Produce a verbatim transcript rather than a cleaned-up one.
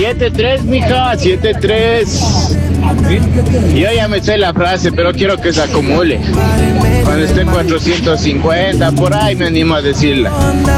siete tres, mija, siete tres. Yo ya me sé la frase, pero quiero que se acumule. Cuando esté cuatrocientos cincuenta, por ahí me animo a decirla.